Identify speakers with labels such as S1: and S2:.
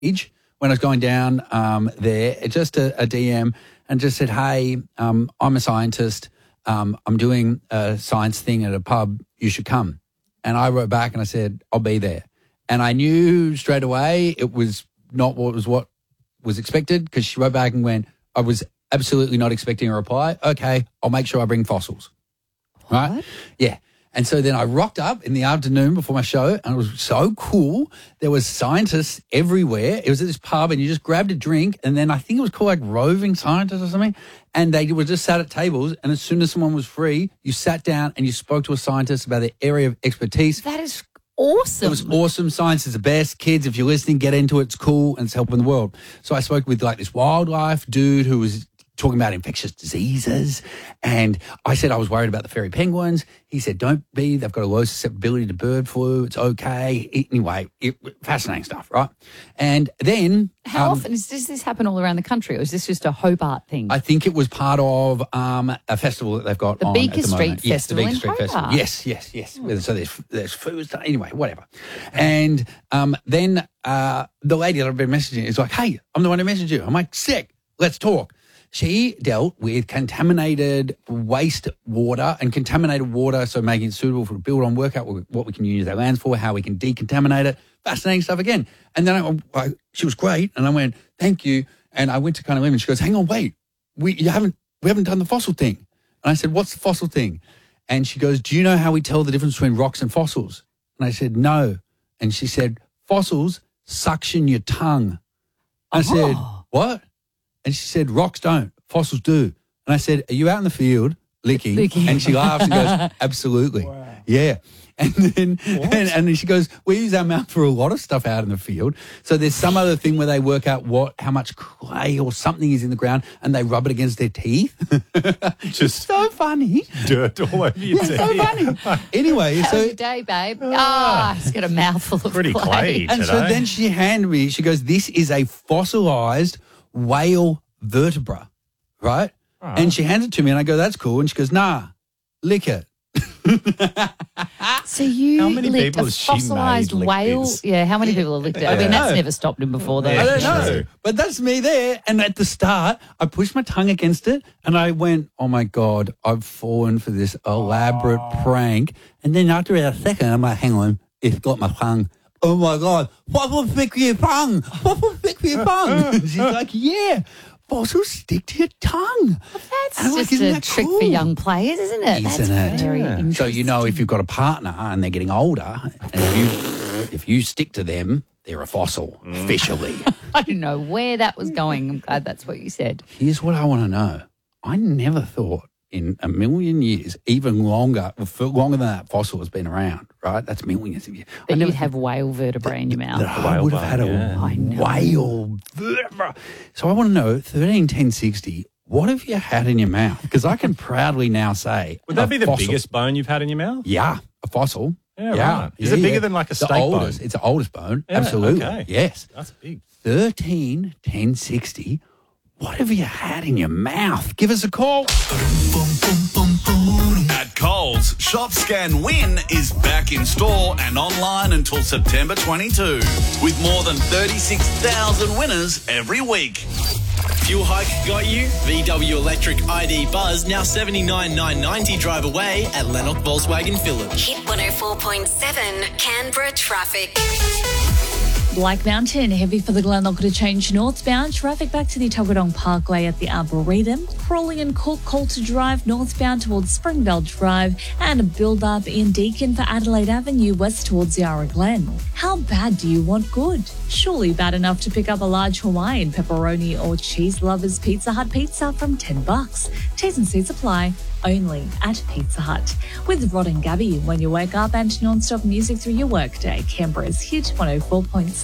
S1: when I was going down there, just a DM, and just said, hey, I'm a scientist. I'm doing a science thing at a pub. You should come. And I wrote back and I said, I'll be there. And I knew straight away it was not what was expected, because she wrote back and went, I was absolutely not expecting a reply. Okay, I'll make sure I bring fossils.
S2: What?
S1: Right? Yeah. And so then I rocked up in the afternoon before my show, and it was so cool. There was scientists everywhere. It was at this pub, and you just grabbed a drink, and then I think it was called like Roving Scientists or something, and they were just sat at tables, and as soon as someone was free, you sat down and you spoke to a scientist about their area of expertise.
S2: That is awesome.
S1: It was awesome. Science is the best. Kids, if you're listening, get into it. It's cool, and it's helping the world. So I spoke with like this wildlife dude who was talking about infectious diseases, and I said I was worried about the fairy penguins. He said, don't be, they've got a low susceptibility to bird flu, it's okay. Anyway, fascinating stuff, right? And then...
S2: How often does this happen all around the country, or is this just a Hobart thing?
S1: I think it was part of a festival that they've got
S2: the
S1: on
S2: Beaker
S1: at the
S2: Street
S1: moment.
S2: Festival
S1: Yes, the Beaker
S2: in
S1: Street
S2: Hobart.
S1: Festival. Yes. So there's food stuff. Anyway, whatever. And then the lady that I've been messaging is like, hey, I'm the one who messaged you. I'm like, sick, let's talk. She dealt with contaminated waste water and contaminated water, so making it suitable for build on, work out what we can use our lands for, how we can decontaminate it. Fascinating stuff again. And then she was great, and I went, thank you. And I went to kind of leave, and she goes, hang on, wait, we haven't done the fossil thing. And I said, what's the fossil thing? And she goes, do you know how we tell the difference between rocks and fossils? And I said, no. And she said, fossils suction your tongue. I said, what? And she said, rocks don't, fossils do. And I said, are you out in the field licking? And she laughs and goes, absolutely. Wow. Yeah. And then and then she goes, we use our mouth for a lot of stuff out in the field. So there's some other thing where they work out how much clay or something is in the ground, and they rub it against their teeth. Just so funny.
S3: Dirt all over your teeth.
S1: So funny. Anyway,
S2: How's your day, babe? He's got a mouthful of
S3: pretty clay
S1: and so then she handed me, she goes, this is a fossilized whale vertebra, right? And she hands it to me, and I go, that's cool. And she goes, nah, lick it.
S2: So you
S3: how many
S2: licked
S3: people
S2: a
S3: has she
S2: fossilized
S3: made lick
S2: whale?
S3: this?
S2: Yeah, how many people have licked it? I mean, that's never stopped him before, though.
S1: I don't know. But that's me there. And at the start, I pushed my tongue against it, and I went, oh, my God, I've fallen for this elaborate prank. And then after a second, I'm like, hang on, it's got my tongue. Oh, my God, what will stick to your tongue? What will stick to your tongue? She's like, yeah, fossils stick to your tongue.
S2: Well, that's just a trick for young players, isn't it? That's very interesting.
S1: So you know if you've got a partner and they're getting older, and if you stick to them, they're a fossil, officially.
S2: I don't know where that was going. I'm glad that's what you said.
S1: Here's what I want to know. I never thought in a million years, even longer, for longer than that fossil has been around, right? That's millions of years.
S2: That you'd have whale vertebrae in your mouth.
S1: I would have had a whale vertebra. So I want to know, 131060, what have you had in your mouth? Because I can proudly now say,
S3: would that be the
S1: fossil.
S3: biggest bone you've had in your mouth?
S1: Yeah, a fossil.
S3: Yeah, right. Is it bigger than like a steak bone?
S1: It's the oldest bone.
S3: Yeah,
S1: Absolutely.
S3: okay.
S1: Yes.
S3: That's big.
S1: 131060. What have you had in your mouth? Give us a call.
S4: At Coles, Shop Scan Win is back in store and online until September 22, with more than 36,000 winners every week.
S5: Fuel hike got you? VW Electric ID Buzz now $79,990 drive away at Lennox Volkswagen Village.
S6: Hit 104.7 Canberra traffic.
S7: Black Mountain, heavy for the Glenlock to change northbound. Traffic back to the Tuggeranong Parkway at the Arboretum. Crawley and Coulter Drive northbound towards Springvale Drive. And a build-up in Deakin for Adelaide Avenue west towards Yarra Glen. How bad do you want good? Surely bad enough to pick up a large Hawaiian pepperoni or cheese lovers Pizza Hut pizza from $10. T's and C's apply. Only at Pizza Hut. With Rod and Gabby when you wake up and non-stop music through your workday. Canberra's Hit 104.7.